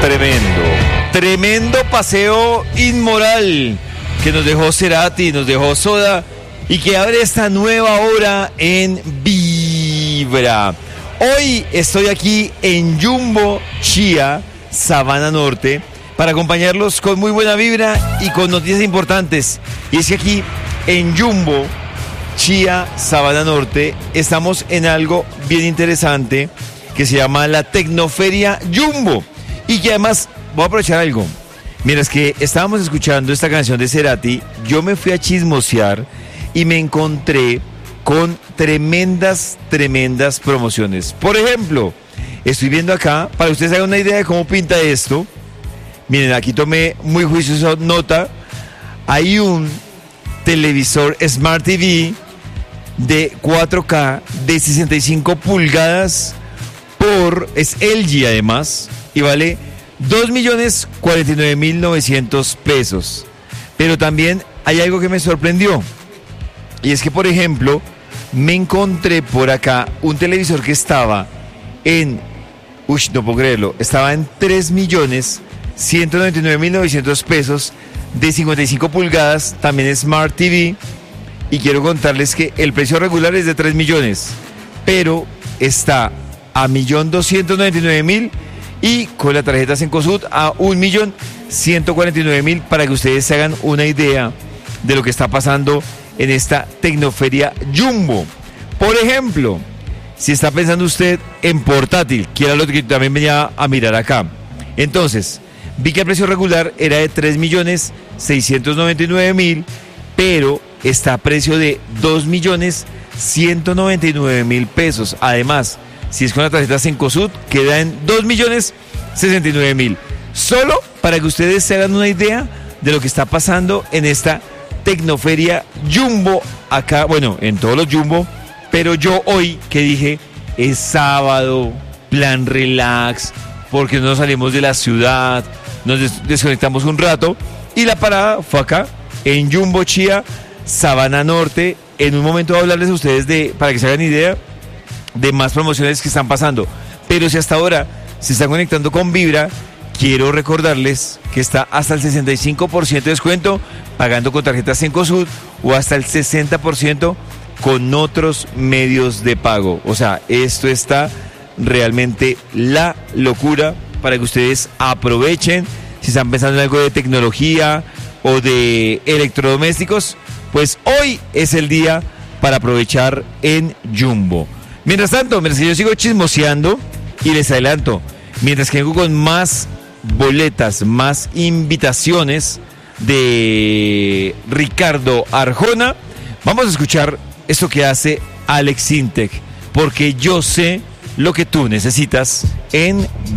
Tremendo paseo inmoral que nos dejó Cerati, nos dejó Soda y que abre esta nueva hora en Vibra. Hoy estoy aquí en Jumbo, Chía, Sabana Norte, para acompañarlos con muy buena vibra y con noticias importantes. Y es que aquí en Jumbo, Chía, Sabana Norte, estamos en algo bien interesante que se llama la Tecnoferia Jumbo. Y que además, voy a aprovechar algo. Mientras que estábamos escuchando esta canción de Cerati, yo me fui a chismosear y me encontré con tremendas promociones. Por ejemplo, estoy viendo acá, para que ustedes hagan una idea de cómo pinta esto. Miren, aquí tomé muy juiciosa nota. Hay un televisor Smart TV de 4K de 65 pulgadas es LG además, y vale 2.049.900 pesos. Pero también hay algo que me sorprendió, y es que, por ejemplo, me encontré por acá un televisor que estaba en, no puedo creerlo, estaba en 3.199.900 pesos, de 55 pulgadas, también Smart TV, y quiero contarles que el precio regular es de 3 millones, pero está a 1.299.000 y con la tarjeta Cencosud a 1.149.000, para que ustedes se hagan una idea de lo que está pasando en esta Tecnoferia Jumbo. Por ejemplo, si está pensando usted en portátil, que era lo que también venía a mirar acá, entonces vi que el precio regular era de 3.699.000, pero está a precio de 2.199.000 pesos. Además, si es con la tarjeta Cencosud, queda en 2.069.000. Solo para que ustedes se hagan una idea de lo que está pasando en esta Tecnoferia Jumbo acá, bueno, en todos los Jumbo, pero yo hoy que dije, es sábado, plan relax, porque no salimos de la ciudad, nos desconectamos un rato, y la parada fue acá, en Jumbo, Chía, Sabana Norte. En un momento voy a hablarles a ustedes para que se hagan idea de más promociones que están pasando. Pero si hasta ahora se están conectando con Vibra, quiero recordarles que está hasta el 65% de descuento pagando con tarjetas Cencosud, o hasta el 60% con otros medios de pago. O sea, esto está realmente la locura para que ustedes aprovechen. Si están pensando en algo de tecnología o de electrodomésticos, pues hoy es el día para aprovechar en Jumbo. Mientras tanto, mientras que yo sigo chismoseando, y les adelanto, mientras que vengo con más boletas, más invitaciones de Ricardo Arjona, vamos a escuchar esto que hace Alex Sintek, porque yo sé lo que tú necesitas en